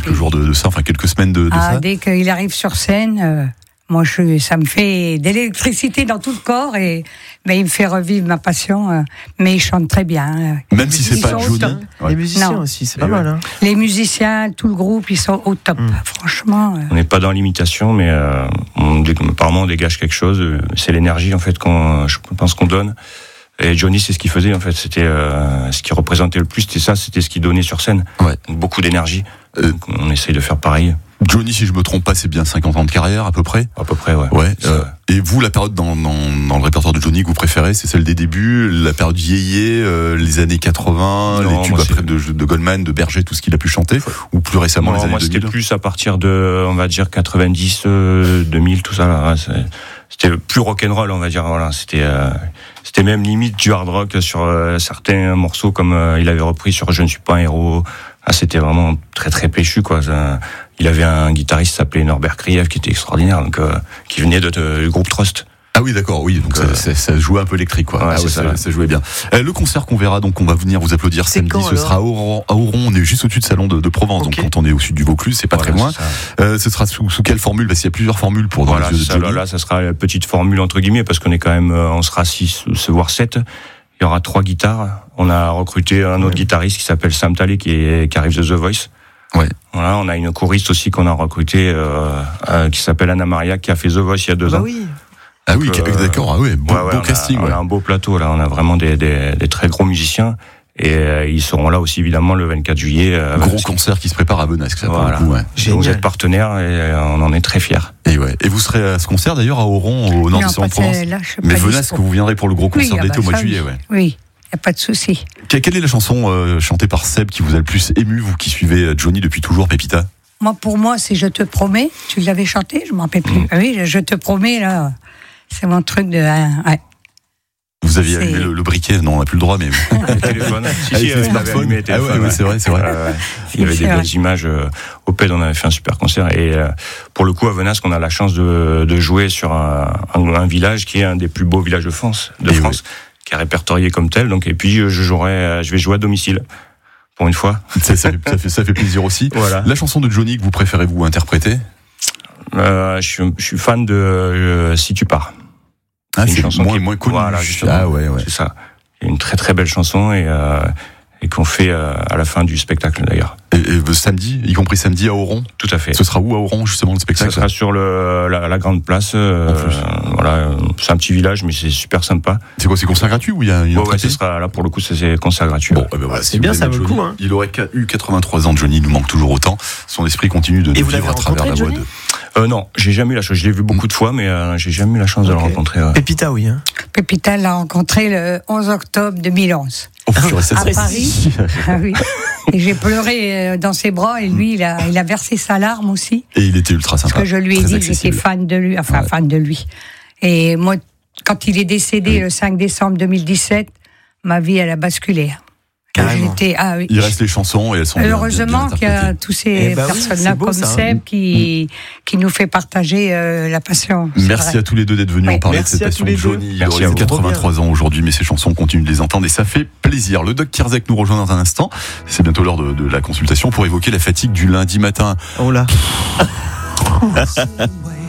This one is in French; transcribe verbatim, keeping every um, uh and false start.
quelques puis, jours de, de ça, enfin quelques semaines de, de ah, ça. Dès qu'il arrive sur scène, euh, moi je, ça me fait de l'électricité dans tout le corps et mais il me fait revivre ma passion. Euh, mais il chante très bien. Euh, Même si c'est pas Johnny. Ouais. Les musiciens non. aussi, c'est pas et mal. Hein. Les musiciens, tout le groupe, ils sont au top. Mmh. Franchement. Euh... On n'est pas dans l'imitation, mais euh, on, apparemment on dégage quelque chose. C'est l'énergie en fait qu'on, je pense qu'on donne. Et Johnny, c'est ce qu'il faisait en fait. C'était euh, ce qui représentait le plus. C'était ça. C'était ce qu'il donnait sur scène. Ouais. Donc, beaucoup d'énergie. Euh, Donc, on essaye de faire pareil. Johnny, si je me trompe pas, c'est bien cinquante ans de carrière à peu près. À peu près, ouais. Ouais. Euh, et vous, la période dans, dans, dans le répertoire de Johnny que vous préférez, c'est celle des débuts, la période yéyé, euh, les années quatre-vingts, non, les tubes après de, de Goldman, de Berger, tout ce qu'il a pu chanter, ou plus récemment non, les années moi, deux mille. C'était plus à partir de, on va dire quatre-vingt-dix, euh, deux mille, tout ça là. C'est, c'était plus rock'n'roll, on va dire. Voilà, c'était, euh, c'était même limite du hard rock sur euh, certains morceaux, comme euh, il avait repris sur Je ne suis pas un héros. Ah, c'était vraiment très très péchu quoi. Ça, il avait un guitariste qui s'appelait Norbert Kriev qui était extraordinaire, donc euh, qui venait de, de, du groupe Trust. Ah oui, d'accord, oui, donc, donc ça, ça, ça jouait un peu électrique, quoi. Ouais, ah, ouais, ça, ça, ça jouait bien. Euh, le concert qu'on verra, donc on va venir vous applaudir c'est samedi, quand, ce sera à Auron, à Auron, on est juste au-dessus de Salon de, de Provence, okay. Donc quand on est au sud du Vaucluse, c'est pas voilà, très loin. Euh, ce sera sous, sous quelle formule? Parce qu'il y a plusieurs formules pour dans voilà, les yeux de ça, Johnny. Là, ça sera la petite formule entre guillemets, parce qu'on est quand même, on sera six, voire sept. Il y aura trois guitares. On a recruté un autre ouais. guitariste qui s'appelle Sam Talley, qui, est, qui arrive de The Voice. Ouais. Voilà, on a une choriste aussi qu'on a recrutée, euh, euh, qui s'appelle Anna Maria, qui a fait The Voice il y a deux bah ans. Oui. Ah oui, euh, d'accord, ah ouais, beau, ouais, ouais, beau on casting. A, ouais. On a un beau plateau là, on a vraiment des, des, des très gros musiciens. Et euh, ils seront là aussi évidemment le vingt-quatre juillet. Euh, Gros concert qui se prépare à Venas, ça voilà. Pour le coup, ouais. Vous êtes partenaire et euh, on en est très fiers. Et ouais. Et vous serez à ce concert d'ailleurs à Auron, au nord non, de Provence. Mais Venas, que vous viendrez pour le gros concert oui, d'été bah, au mois de ça, juillet, ouais. Oui. Y a pas de souci. Quelle est la chanson euh, chantée par Seb qui vous a le plus ému, vous qui suivez Johnny depuis toujours, Pépita? Moi, pour moi, c'est Je te promets. Tu l'avais chanté, je m'en rappelle plus. Mmh. Ah oui, Je te promets, là, c'est mon truc de. Ouais. Vous aviez allumé le, le briquet, non, on n'a plus le droit, mais. Le téléphone. Si, si, le smartphone. Allumé, ah ouais, ouais, c'est vrai, c'est vrai. Euh, il y avait des belles images. Euh, au P E D, on avait fait un super concert. Et euh, pour le coup, à Venas, on a la chance de, de jouer sur un, un, un village qui est un des plus beaux villages de France, de et France, oui. qui est répertorié comme tel. Donc, et puis, je jouerai, je vais jouer à domicile. Pour une fois. Ça, ça, fait, ça, fait, ça fait plaisir aussi. Voilà. La chanson de Johnny que vous préférez vous interpréter? euh, je, suis, je suis fan de euh, Si tu pars. Ah, c'est, c'est une chanson moins, qui est moins connue. Voilà, justement. Ah ouais, ouais. C'est ça. C'est une très très belle chanson et, euh, et qu'on fait euh, à la fin du spectacle d'ailleurs. Et, et samedi, y compris samedi à Auron? Tout à fait. Ce sera où à Auron justement le spectacle? Ça sera sur le, la, la grande place. Euh, voilà, c'est un petit village mais c'est super sympa. C'est quoi, c'est concert gratuit ou il y a une bon, ouais, ce sera là pour le coup c'est concert gratuit. Bon, eh ben voilà, c'est si bien, ça vaut le coup. Hein. Il aurait eu quatre-vingt-trois ans, Johnny, il nous manque toujours autant. Son esprit continue de, de vivre à travers la voix de. Euh, non, j'ai jamais eu la chance. Je l'ai vu beaucoup de fois, mais euh, j'ai jamais eu la chance okay. de le rencontrer. Ouais. Pépita, oui. Hein. Pépita l'a rencontré le onze octobre deux mille onze. Oh, ah, à Paris. Ah, oui. Et j'ai pleuré dans ses bras et lui, il a, il a versé sa larme aussi. Et il était ultra sympa. Parce que je lui ai dit que j'étais fan de lui, enfin ouais. fan de lui. Et moi, quand il est décédé oui. le cinq décembre deux mille dix-sept, ma vie, elle a basculé. J'étais, ah, oui. Il reste les chansons et elles sont heureusement bien, bien qu'il y a tous ces eh ben personnes-là oui, comme ça, Seb hein. qui, qui nous fait partager euh, la passion. Merci à tous les deux d'être venus ouais. en parler Merci de cette passion de Johnny. Il aurait quatre-vingt-trois ans aujourd'hui, mais ces chansons, on continue de les entendre et ça fait plaisir. Le doc Kierzek nous rejoint dans un instant. C'est bientôt l'heure de, de la consultation pour évoquer la fatigue du lundi matin. Oh là.